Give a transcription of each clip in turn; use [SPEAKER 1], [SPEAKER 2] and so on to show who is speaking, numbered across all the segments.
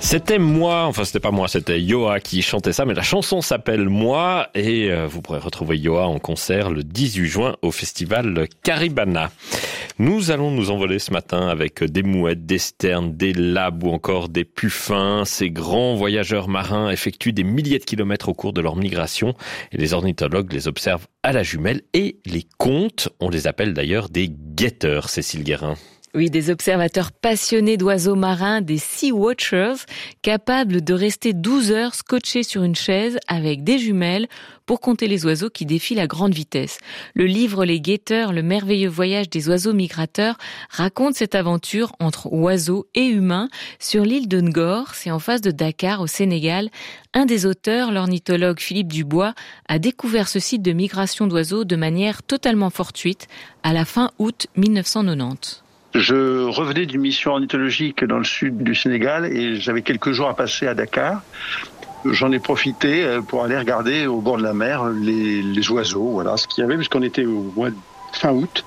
[SPEAKER 1] C'était moi, enfin c'était pas moi, c'était Yoa qui chantait ça, mais la chanson s'appelle Moi et vous pourrez retrouver Yoa en concert le 18 juin au festival Caribana. Nous allons nous envoler ce matin avec des mouettes, des sternes, des labes ou encore des puffins. Ces grands voyageurs marins effectuent des milliers de kilomètres au cours de leur migration et les ornithologues les observent à la jumelle et les comptent. On les appelle d'ailleurs des guetteurs, Cécile Guérin.
[SPEAKER 2] Oui, des observateurs passionnés d'oiseaux marins, des Sea Watchers, capables de rester 12 heures scotchés sur une chaise avec des jumelles pour compter les oiseaux qui défilent à grande vitesse. Le livre Les Guetteurs, le merveilleux voyage des oiseaux migrateurs, raconte cette aventure entre oiseaux et humains sur l'île de Ngor, c'est en face de Dakar au Sénégal. Un des auteurs, l'ornithologue Philippe Dubois, a découvert ce site de migration d'oiseaux de manière totalement fortuite à la fin août 1990.
[SPEAKER 3] Je revenais d'une mission ornithologique dans le sud du Sénégal et j'avais quelques jours à passer à Dakar. J'en ai profité pour aller regarder au bord de la mer les oiseaux, voilà ce qu'il y avait, puisqu'on était au mois de fin août.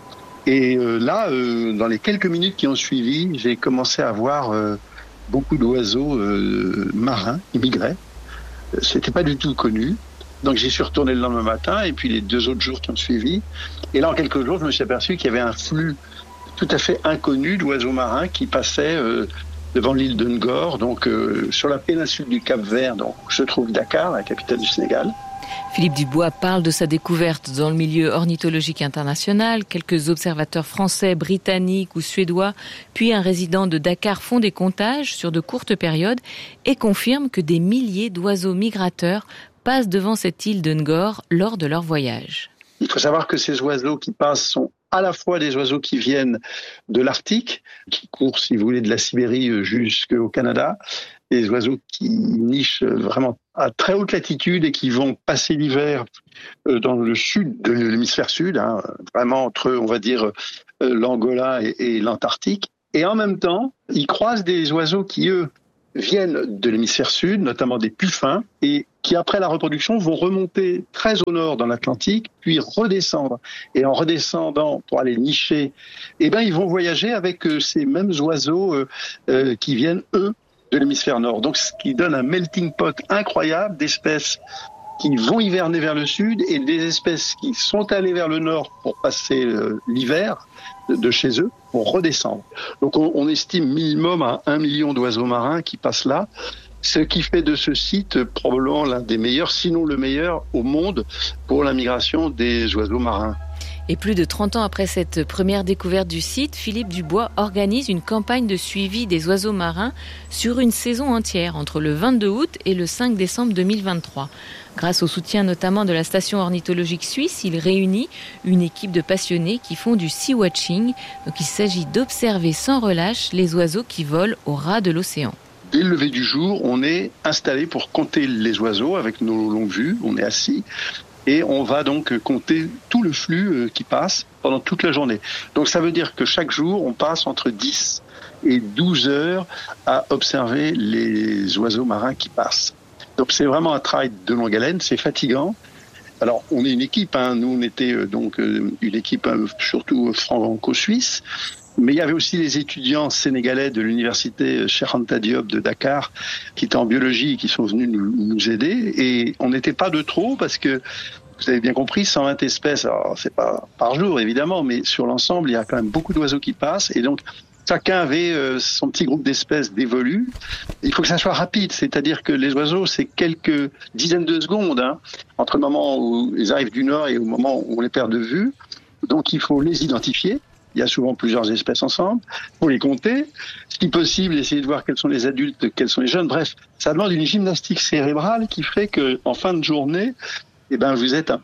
[SPEAKER 3] Et là, dans les quelques minutes qui ont suivi, j'ai commencé à voir beaucoup d'oiseaux marins qui migraient. C'était pas du tout connu. Donc j'y suis retourné le lendemain matin et puis les 2 autres jours qui ont suivi. Et là, en quelques jours, je me suis aperçu qu'il y avait un flux tout à fait inconnu d'oiseaux marins qui passaient devant l'île de Ngor, donc sur la péninsule du Cap-Vert, donc se trouve Dakar, la capitale du Sénégal.
[SPEAKER 2] Philippe Dubois parle de sa découverte dans le milieu ornithologique international. Quelques observateurs français, britanniques ou suédois, puis un résident de Dakar font des comptages sur de courtes périodes et confirment que des milliers d'oiseaux migrateurs passent devant cette île de Ngor lors de leur voyage.
[SPEAKER 3] Il faut savoir que ces oiseaux qui passent sont à la fois des oiseaux qui viennent de l'Arctique, qui courent, si vous voulez, de la Sibérie jusqu'au Canada, des oiseaux qui nichent vraiment à très haute latitude et qui vont passer l'hiver dans le sud de l'hémisphère sud, vraiment entre, on va dire, l'Angola et l'Antarctique. Et en même temps, ils croisent des oiseaux qui, eux, viennent de l'hémisphère sud, notamment des puffins, et qui, après la reproduction, vont remonter très au nord dans l'Atlantique, puis redescendre. Et en redescendant pour aller nicher, ils vont voyager avec ces mêmes oiseaux qui viennent, eux, de l'hémisphère nord. Donc, ce qui donne un melting pot incroyable d'espèces qui vont hiverner vers le sud et des espèces qui sont allées vers le nord pour passer l'hiver de chez eux, pour redescendre. Donc on estime minimum à 1 million d'oiseaux marins qui passent là, ce qui fait de ce site probablement l'un des meilleurs, sinon le meilleur au monde pour la migration des oiseaux marins.
[SPEAKER 2] Et plus de 30 ans après cette première découverte du site, Philippe Dubois organise une campagne de suivi des oiseaux marins sur une saison entière, entre le 22 août et le 5 décembre 2023. Grâce au soutien notamment de la station ornithologique suisse, il réunit une équipe de passionnés qui font du sea watching. Donc il s'agit d'observer sans relâche les oiseaux qui volent au ras de l'océan.
[SPEAKER 3] Dès le lever du jour, on est installé pour compter les oiseaux avec nos longues vues, on est assis. Et on va donc compter tout le flux qui passe pendant toute la journée. Donc ça veut dire que chaque jour, on passe entre 10 et 12 heures à observer les oiseaux marins qui passent. Donc c'est vraiment un travail de longue haleine, c'est fatigant. Alors on est une équipe, nous on était donc une équipe surtout franco-suisse. Mais il y avait aussi les étudiants sénégalais de l'université Cheikh Anta Diop de Dakar qui étaient en biologie et qui sont venus nous aider. Et on n'était pas de trop parce que, vous avez bien compris, 120 espèces, alors c'est pas par jour évidemment, mais sur l'ensemble, il y a quand même beaucoup d'oiseaux qui passent. Et donc, chacun avait son petit groupe d'espèces dévolues. Il faut que ça soit rapide, c'est-à-dire que les oiseaux, c'est quelques dizaines de secondes entre le moment où ils arrivent du nord et au moment où on les perd de vue. Donc, il faut les identifier. Il y a souvent plusieurs espèces ensemble. Il faut les compter. Si possible, essayer de voir quels sont les adultes, quels sont les jeunes. Bref, ça demande une gymnastique cérébrale qui fait que, en fin de journée, vous êtes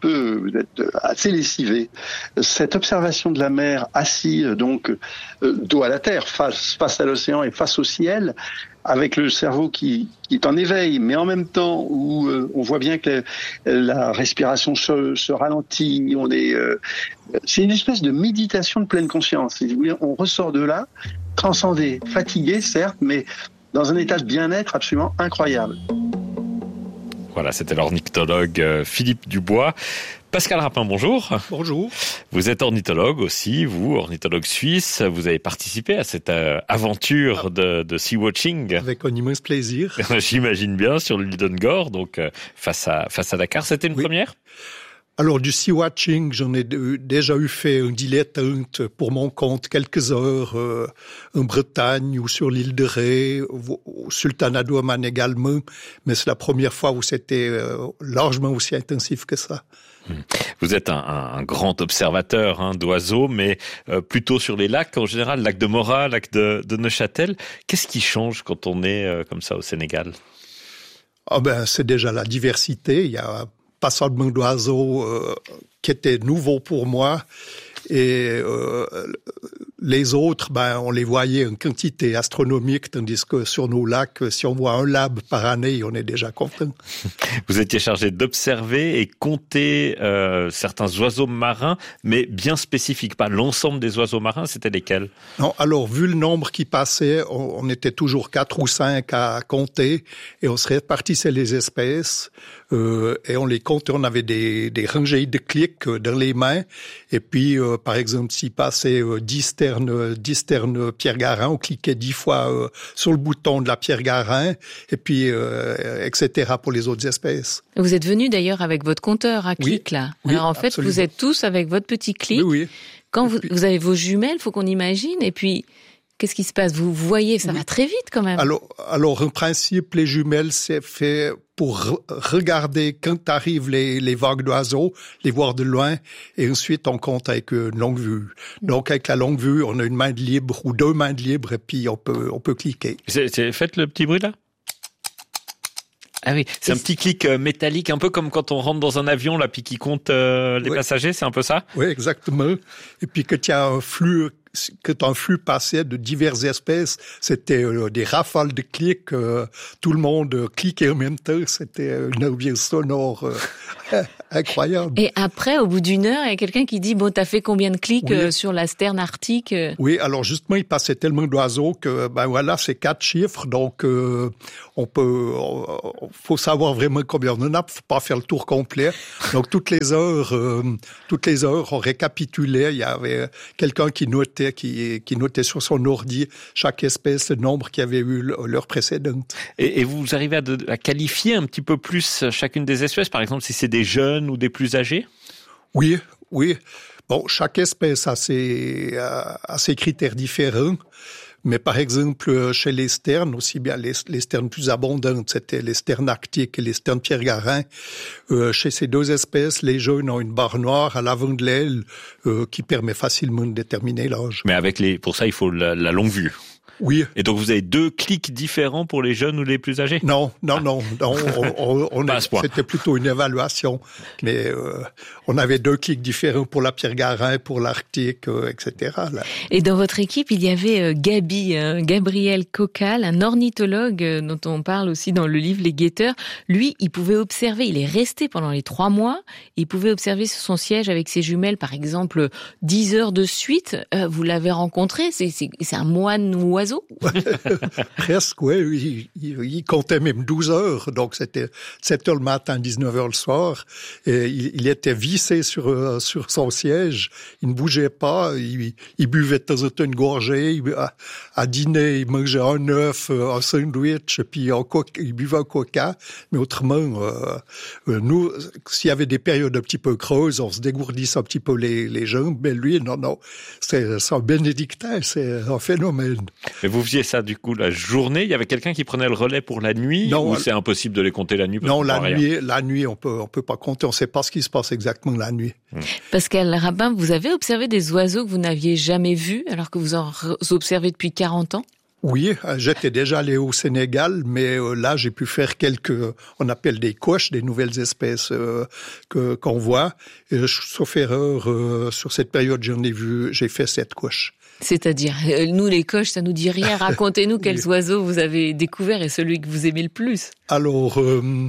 [SPEAKER 3] assez lessivé. Cette observation de la mer assis, donc, dos à la terre, face à l'océan et face au ciel, avec le cerveau qui est en éveil, mais en même temps où on voit bien que la respiration se ralentit, c'est une espèce de méditation de pleine conscience. Si vous voulez, on ressort de là, transcendé, fatigué, certes, mais dans un état de bien-être absolument incroyable.
[SPEAKER 1] Voilà, c'était l'ornithologue Philippe Dubois. Pascal Rapin, bonjour.
[SPEAKER 4] Bonjour.
[SPEAKER 1] Vous êtes ornithologue aussi, vous, ornithologue suisse. Vous avez participé à cette aventure de sea-watching.
[SPEAKER 4] Avec un immense plaisir.
[SPEAKER 1] J'imagine bien, sur l'île d'Ungor, donc face à Dakar. C'était une première ?
[SPEAKER 4] Alors, du sea-watching, j'en ai déjà fait un dilettante pour mon compte, quelques heures en Bretagne ou sur l'île de Ré, au Sultanat d'Oman également, mais c'est la première fois où c'était largement aussi intensif que ça.
[SPEAKER 1] Vous êtes un grand observateur d'oiseaux, mais plutôt sur les lacs, en général, lac de Morat, lac de Neuchâtel. Qu'est-ce qui change quand on est comme ça au Sénégal ?
[SPEAKER 4] C'est déjà la diversité, il y a pas seulement d'oiseaux qui étaient nouveaux pour moi, et les autres, on les voyait en quantité astronomique, tandis que sur nos lacs, si on voit un lab par année, on est déjà content.
[SPEAKER 1] Vous étiez chargé d'observer et compter certains oiseaux marins, mais bien spécifiques, pas l'ensemble des oiseaux marins, c'était lesquels ?
[SPEAKER 4] Non, alors, vu le nombre qui passait, on était toujours 4 ou 5 à compter, et on se répartissait les espèces, et on les comptait, on avait des rangées de clics dans les mains, et puis, par exemple, s'il passait 10 ternes Pierre Garin, on cliquait 10 fois sur le bouton de la Pierre Garin, et puis, etc. pour les autres espèces.
[SPEAKER 2] Vous êtes venu d'ailleurs avec votre compteur à clics, là.
[SPEAKER 4] Oui,
[SPEAKER 2] alors en fait,
[SPEAKER 4] absolument.
[SPEAKER 2] vous êtes tous avec votre petit clic.
[SPEAKER 4] Oui.
[SPEAKER 2] Quand vous avez vos jumelles, faut qu'on imagine, et puis... Qu'est-ce qui se passe ? Vous voyez, ça va très vite quand même.
[SPEAKER 4] Alors, en principe, les jumelles, c'est fait pour regarder quand arrivent les vagues d'oiseaux, les voir de loin, et ensuite on compte avec une longue vue. Donc, avec la longue vue, on a une main de libre ou 2 mains de libre, et puis on peut cliquer.
[SPEAKER 1] Faites le petit bruit là ? Ah oui, c'est un petit clic métallique, un peu comme quand on rentre dans un avion, là, puis qui compte les passagers, c'est un peu ça ?
[SPEAKER 4] Oui, exactement. Et puis quand il y a un flux passait de diverses espèces, c'était des rafales de clics, tout le monde cliquait en même temps, c'était une ambiance sonore incroyable.
[SPEAKER 2] Et après, au bout d'une heure, il y a quelqu'un qui dit, t'as fait combien de clics sur la sterne arctique ?
[SPEAKER 4] Oui, alors justement, il passait tellement d'oiseaux que, c'est 4 chiffres, donc faut savoir vraiment combien on en a, faut pas faire le tour complet. Donc toutes les heures, on récapitulait, il y avait quelqu'un qui notait sur son ordi chaque espèce, le nombre qu'il y avait eu l'heure précédente.
[SPEAKER 1] Et vous arrivez à qualifier un petit peu plus chacune des espèces, par exemple si c'est des jeunes ou des plus âgés ?
[SPEAKER 4] Oui. Bon, chaque espèce a ses critères différents. Mais par exemple, chez les sternes, aussi bien les sternes plus abondantes, c'était les sternes arctiques et les sternes Pierre Garin. Chez ces 2 espèces, les jeunes ont une barre noire à l'avant de l'aile qui permet facilement de déterminer l'âge.
[SPEAKER 1] Mais pour ça, il faut la longue vue.
[SPEAKER 4] Oui.
[SPEAKER 1] Et donc vous avez 2 clics différents pour les jeunes ou les plus âgés ?
[SPEAKER 4] Non. C'était plutôt une évaluation. Mais on avait 2 clics différents pour la Pierre Garin, pour l'Arctique, etc. Là.
[SPEAKER 2] Et dans votre équipe, il y avait Gabriel Cocal, un ornithologue dont on parle aussi dans le livre Les Guetteurs. Lui, il pouvait observer, il est resté pendant les 3 mois, il pouvait observer sur son siège avec ses jumelles, par exemple, 10 heures de suite. Vous l'avez rencontré, c'est un moine ou oiseau ?
[SPEAKER 4] Presque, oui. Il comptait même 12 heures, donc c'était 7 heures le matin, 19 heures le soir. Et il était vissé sur son siège, il ne bougeait pas, il buvait de temps en temps une gorgée, à dîner, il mangeait un œuf, un sandwich, puis il buvait un coca. Mais autrement, nous, s'il y avait des périodes un petit peu creuses, on se dégourdissait un petit peu les jambes, mais lui, non, c'est un bénédictin, c'est un phénomène.
[SPEAKER 1] Mais vous faisiez ça du coup la journée ? Il y avait quelqu'un qui prenait le relais pour la nuit ? Ou c'est impossible de les compter la nuit ?
[SPEAKER 4] Non, la nuit, on peut pas compter. On sait pas ce qui se passe exactement la nuit.
[SPEAKER 2] Pascal Rapin, vous avez observé des oiseaux que vous n'aviez jamais vus alors que vous en observez depuis 40 ans ?
[SPEAKER 4] Oui, j'étais déjà allé au Sénégal, mais là, j'ai pu faire on appelle des couches, des nouvelles espèces qu'on voit. Et, sauf erreur, sur cette période, j'ai fait 7 couches.
[SPEAKER 2] C'est-à-dire, nous les coches, ça nous dit rien. Racontez-nous quels oiseaux vous avez découverts et celui que vous aimez le plus.
[SPEAKER 4] Alors,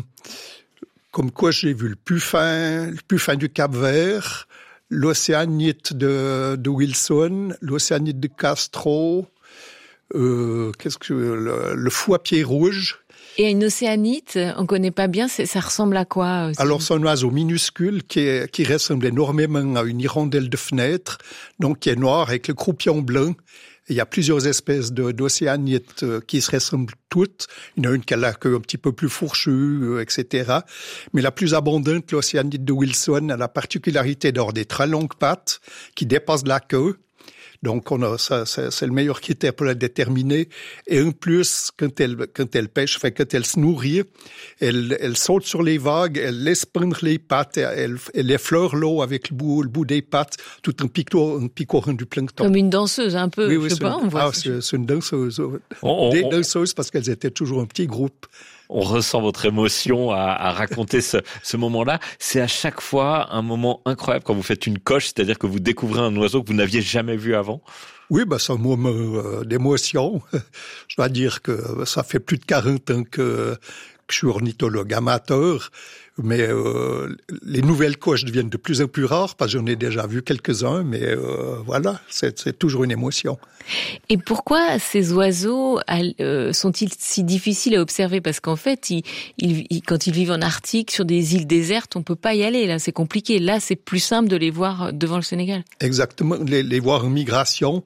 [SPEAKER 4] comme quoi j'ai vu le plus fin du Cap-Vert, l'océanite de Wilson, l'océanite de Castro, le fou à pieds rouges.
[SPEAKER 2] Et une océanite, on connaît pas bien, ça ressemble à quoi aussi?
[SPEAKER 4] Alors, c'est un oiseau minuscule qui ressemble énormément à une hirondelle de fenêtre, donc qui est noir avec le croupion blanc. Il y a plusieurs espèces d'océanites qui se ressemblent toutes. Il y en a une qui a la queue un petit peu plus fourchue, etc. Mais la plus abondante, l'océanite de Wilson, a la particularité d'avoir des très longues pattes qui dépassent la queue. Donc, c'est le meilleur critère pour la déterminer. Et en plus, quand elle pêche, quand elle se nourrit, elle saute sur les vagues, elle laisse pendre les pattes, elle effleure l'eau avec le bout des pattes, tout en picorant du plancton.
[SPEAKER 2] Comme une danseuse, un peu.
[SPEAKER 4] Oui,
[SPEAKER 2] je sais pas, on voit.
[SPEAKER 4] C'est une danseuse. Des danseuses parce qu'elles étaient toujours un petit groupe.
[SPEAKER 1] On ressent votre émotion à raconter ce moment-là. C'est à chaque fois un moment incroyable quand vous faites une coche, c'est-à-dire que vous découvrez un oiseau que vous n'aviez jamais vu avant.
[SPEAKER 4] Oui, c'est un moment d'émotion. Je dois dire que ça fait plus de 40 ans que je suis ornithologue amateur, mais les nouvelles coches deviennent de plus en plus rares parce que j'en ai déjà vu quelques-uns, mais voilà, c'est toujours une émotion.
[SPEAKER 2] Et pourquoi ces oiseaux sont-ils si difficiles à observer? Parce qu'en fait, quand ils vivent en Arctique, sur des îles désertes, on peut pas y aller. Là, c'est compliqué. Là, c'est plus simple de les voir devant le Sénégal.
[SPEAKER 4] Exactement. Les voir en migration,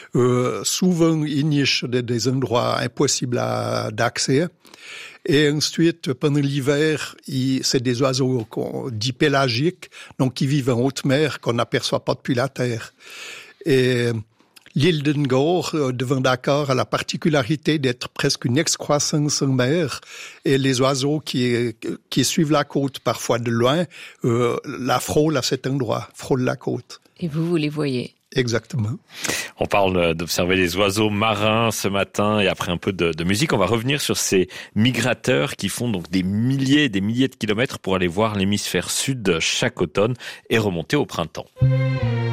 [SPEAKER 4] souvent ils nichent des endroits impossibles d'accès. Et ensuite, pendant l'hiver, c'est des oiseaux qu'on dit pélagiques, donc qui vivent en haute mer, qu'on n'aperçoit pas depuis la terre. Et l'île de Ngor, devant Dakar, a la particularité d'être presque une excroissance en mer. Et les oiseaux qui suivent la côte, parfois de loin, la frôlent à cet endroit, frôlent la côte.
[SPEAKER 2] Et vous les voyez?
[SPEAKER 4] Exactement.
[SPEAKER 1] On parle d'observer les oiseaux marins ce matin et après un peu de musique, on va revenir sur ces migrateurs qui font donc des milliers de kilomètres pour aller voir l'hémisphère sud chaque automne et remonter au printemps.